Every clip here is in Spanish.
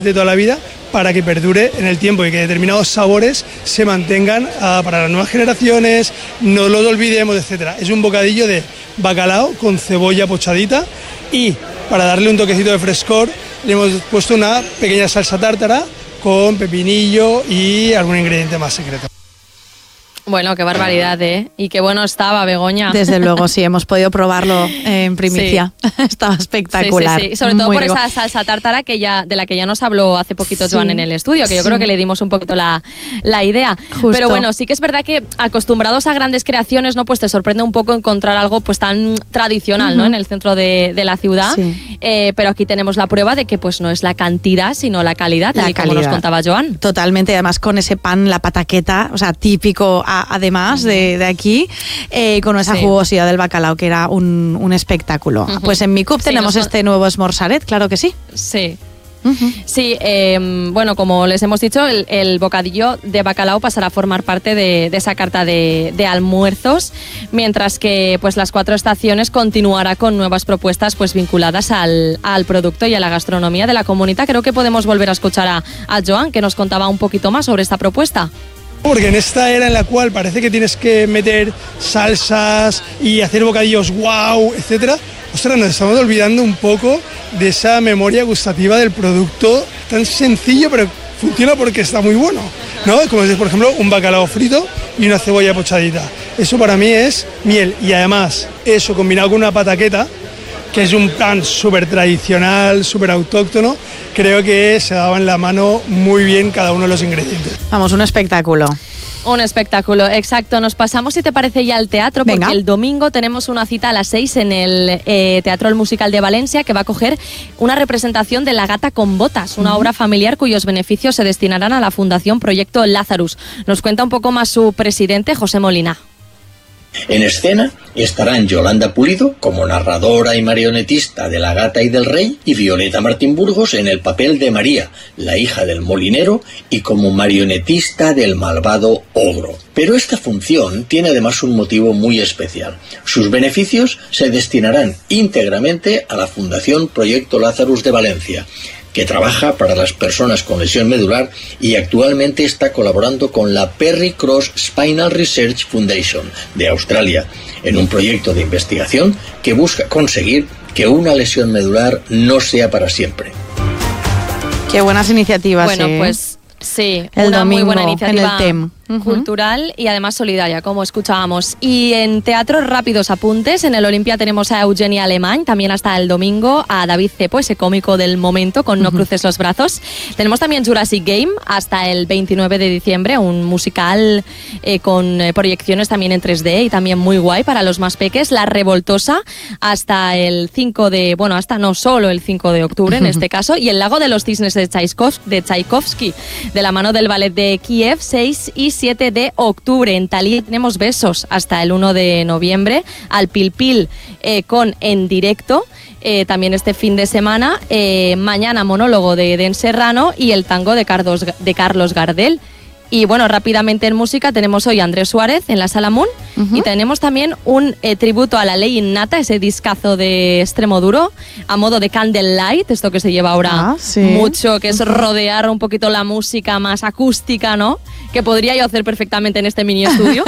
de toda la vida para que perdure en el tiempo y que determinados sabores se mantengan para las nuevas generaciones, no lo olvidemos, etcétera. Es un bocadillo de bacalao con cebolla pochadita y para darle un toquecito de frescor le hemos puesto una pequeña salsa tártara con pepinillo y algún ingrediente más secreto. Bueno, qué barbaridad, ¿eh? Y qué bueno estaba, Begoña. Desde luego, sí, hemos podido probarlo en primicia. Sí. Estaba espectacular. Sí. Sobre todo por esa salsa tártara de la que ya nos habló hace poquito Joan en el estudio, que yo creo que le dimos un poquito la idea. Justo. Pero bueno, sí que es verdad que acostumbrados a grandes creaciones, ¿no? Pues te sorprende un poco encontrar algo pues tan tradicional, ¿no? En el centro de la ciudad. Sí. Pero aquí tenemos la prueba de que pues no es la cantidad, sino la calidad, tal y como nos contaba Joan. Totalmente, además con ese pan, la pataqueta, o sea, típico además de aquí, con esa jugosidad del bacalao, que era un espectáculo. Pues en Micup tenemos este nuevo esmorzaret, claro que sí. Sí. Sí, bueno, como les hemos dicho, el bocadillo de bacalao pasará a formar parte de esa carta de almuerzos, mientras que pues las 4 estaciones continuará con nuevas propuestas pues vinculadas al producto y a la gastronomía de la comunidad. Creo que podemos volver a escuchar a Joan, que nos contaba un poquito más sobre esta propuesta. Porque en esta era en la cual parece que tienes que meter salsas y hacer bocadillos wow, etcétera, ostras, nos estamos olvidando un poco de esa memoria gustativa del producto tan sencillo, pero funciona porque está muy bueno, ¿no? Como es, por ejemplo, un bacalao frito y una cebolla pochadita. Eso para mí es miel. Y además, eso combinado con una pataqueta, que es un pan súper tradicional, súper autóctono, creo que se daban la mano muy bien cada uno de los ingredientes. Vamos, un espectáculo. Un espectáculo, exacto. Nos pasamos, si te parece, ya al teatro, porque el domingo tenemos una cita a las 6 en el Teatro El Musical de Valencia, que va a coger una representación de La Gata con Botas, una obra familiar cuyos beneficios se destinarán a la Fundación Proyecto Lazarus. Nos cuenta un poco más su presidente, José Molina. En escena estarán Yolanda Pulido como narradora y marionetista de La Gata y del Rey y Violeta Martín Burgos en el papel de María, la hija del molinero, y como marionetista del malvado ogro. Pero esta función tiene además un motivo muy especial. Sus beneficios se destinarán íntegramente a la Fundación Proyecto Lazarus de Valencia, que trabaja para las personas con lesión medular y actualmente está colaborando con la Perry Cross Spinal Research Foundation de Australia en un proyecto de investigación que busca conseguir que una lesión medular no sea para siempre. Qué buenas iniciativas. Bueno, pues sí, el una domingo, muy buena iniciativa en el TEM. Cultural y además solidaria, como escuchábamos. Y en teatro, rápidos apuntes. En el Olimpia tenemos a Eugenia Alemany, también hasta el domingo, a David Cepo, ese cómico del momento, con No cruces los brazos. Tenemos también Jurassic Game hasta el 29 de diciembre, un musical con proyecciones también en 3D y también muy guay para los más peques. La Revoltosa hasta el 5 de... Bueno, hasta no solo el 5 de octubre en este caso. Y El Lago de los Cisnes de Tchaikovsky, de la mano del Ballet de Kiev, 6 y 7 de octubre. En Talía tenemos Besos hasta el 1 de noviembre, al Pil Pil con En Directo, también este fin de semana, mañana monólogo de Eden Serrano y El Tango de Carlos Gardel. Y bueno, rápidamente en música tenemos hoy a Andrés Suárez en la Sala Moon y tenemos también un tributo a La Ley Innata, ese discazo de Extremoduro, a modo de Candlelight, esto que se lleva ahora mucho, que es rodear un poquito la música más acústica, ¿no? Que podría yo hacer perfectamente en este mini estudio.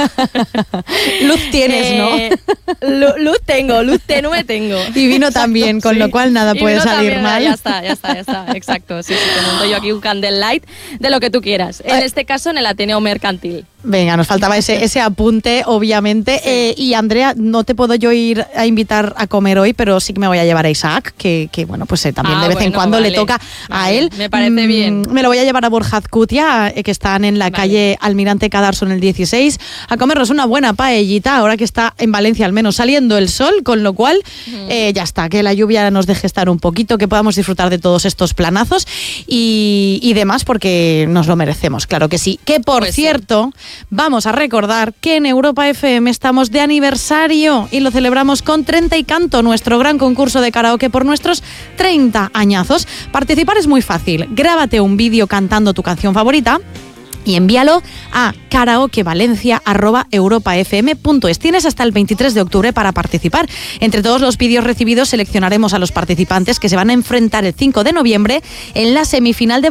Luz tienes, ¿no? Luz tengo, luz tenue tengo. Y vino también, con lo cual nada puede salir también, mal. Ya está, exacto. Sí, te monto yo aquí un Candlelight de lo que tú quieras. En este caso, en el Ateneo Mercantil. Venga, nos faltaba ese apunte, obviamente. Sí. Y Andrea, no te puedo yo ir a invitar a comer hoy, pero sí que me voy a llevar a Isaac, que bueno, pues también de vez en cuando le toca a él. Me parece bien. Me lo voy a llevar a Borja Azcutia, que están en la calle Almirante Cadarso en el 16, a comernos una buena paellita, ahora que está en Valencia al menos saliendo el sol, con lo cual ya está, que la lluvia nos deje estar un poquito, que podamos disfrutar de todos estos planazos y demás, porque nos lo merecemos, claro que sí. Que por cierto, vamos a recordar que en Europa FM estamos de aniversario y lo celebramos con 30 y Canto, nuestro gran concurso de karaoke por nuestros 30 añazos. Participar es muy fácil. Grábate un vídeo cantando tu canción favorita y envíalo a karaokevalencia@europafm.es. Tienes hasta el 23 de octubre para participar. Entre todos los vídeos recibidos seleccionaremos a los participantes que se van a enfrentar el 5 de noviembre en la semifinal de